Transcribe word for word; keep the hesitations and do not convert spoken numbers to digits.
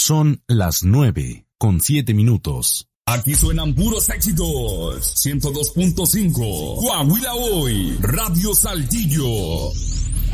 Son las nueve con siete minutos. Aquí suenan puros éxitos. ciento dos punto cinco. Coahuila Hoy. Radio Saltillo.